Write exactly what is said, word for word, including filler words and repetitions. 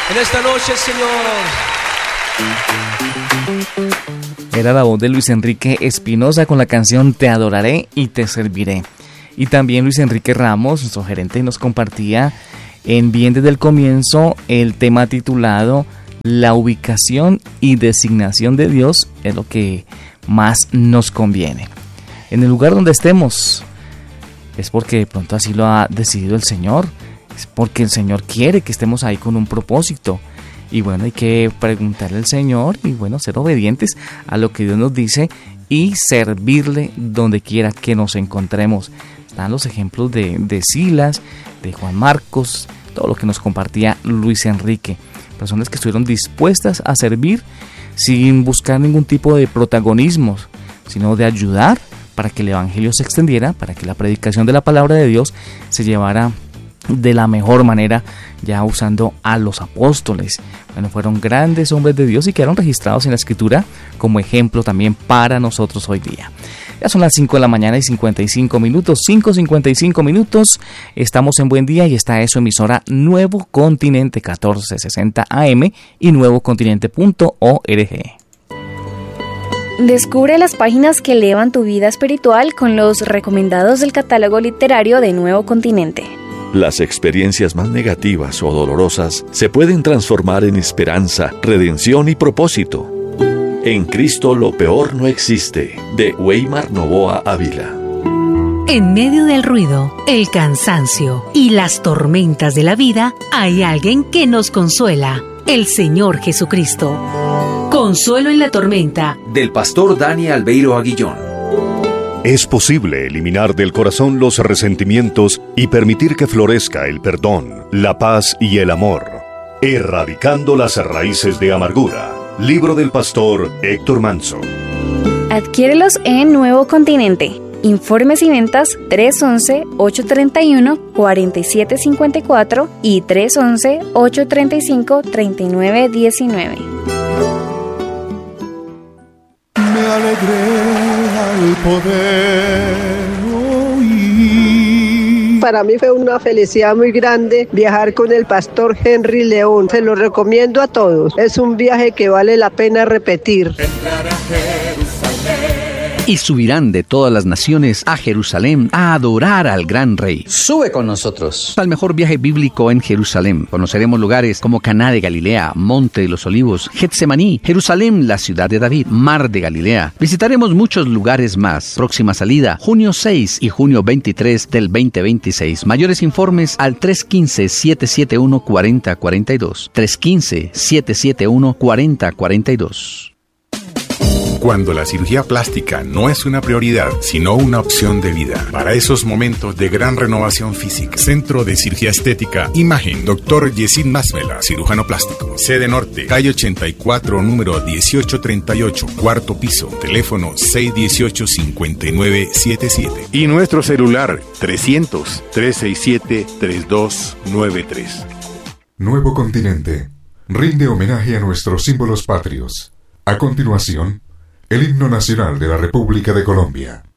en esta noche, Señor. Era la voz de Luis Enrique Espinosa con la canción Te adoraré y te serviré. Y también Luis Enrique Ramos, nuestro gerente, nos compartía en Bien desde el comienzo el tema titulado La ubicación y designación de Dios es lo que más nos conviene. En el lugar donde estemos es porque de pronto así lo ha decidido el Señor, es porque el Señor quiere que estemos ahí con un propósito. Y bueno, hay que preguntarle al Señor y bueno, ser obedientes a lo que Dios nos dice y servirle donde quiera que nos encontremos. Están los ejemplos de, de Silas, de Juan Marcos, todo lo que nos compartía Luis Enrique. Personas que estuvieron dispuestas a servir sin buscar ningún tipo de protagonismo, sino de ayudar para que el evangelio se extendiera, para que la predicación de la palabra de Dios se llevara de la mejor manera, ya usando a los apóstoles. Bueno, fueron grandes hombres de Dios y quedaron registrados en la Escritura como ejemplo también para nosotros hoy día. Ya son las cinco de la mañana y cincuenta y cinco minutos, cinco cincuenta y cinco minutos. Estamos en Buen Día y esta es su emisora Nuevo Continente catorce sesenta A M y nuevo continente punto org. Descubre las páginas que elevan tu vida espiritual con los recomendados del catálogo literario de Nuevo Continente. Las experiencias más negativas o dolorosas se pueden transformar en esperanza, redención y propósito. En Cristo lo peor no existe, de Weimar Novoa Ávila. En medio del ruido, el cansancio y las tormentas de la vida, hay alguien que nos consuela, el Señor Jesucristo. Consuelo en la tormenta, del pastor Dani Albeiro Aguillón. Es posible eliminar del corazón los resentimientos y permitir que florezca el perdón, la paz y el amor, erradicando las raíces de amargura. Libro del pastor Héctor Manso. Adquiérelos en Nuevo Continente. Informes y ventas tres once, ocho treinta y uno, cuarenta y siete cincuenta y cuatro y tres once, ocho treinta y cinco, treinta y nueve diecinueve. Me alegré al poder oír. Para mí fue una felicidad muy grande viajar con el pastor Henry León. Se lo recomiendo a todos. Es un viaje que vale la pena repetir. Y subirán de todas las naciones a Jerusalén a adorar al gran rey. Sube con nosotros al mejor viaje bíblico en Jerusalén. Conoceremos lugares como Caná de Galilea, Monte de los Olivos, Getsemaní, Jerusalén, la ciudad de David, Mar de Galilea. Visitaremos muchos lugares más. Próxima salida, junio seis y junio veintitrés del veinte veintiséis. Mayores informes al tres uno cinco, siete siete uno, cuatro cero cuatro dos. tres uno cinco, siete siete uno, cuatro cero cuatro dos. Cuando la cirugía plástica no es una prioridad, sino una opción de vida. Para esos momentos de gran renovación física, Centro de Cirugía Estética Imagen, doctor Yesid Masmela, cirujano plástico. Sede Norte, calle ochenta y cuatro, número dieciocho treinta y ocho, cuarto piso, teléfono seis uno ocho, cinco nueve siete siete. Y nuestro celular trescientos, trescientos sesenta y siete, treinta y dos noventa y tres. Nuevo Continente rinde homenaje a nuestros símbolos patrios. A continuación, el himno nacional de la República de Colombia.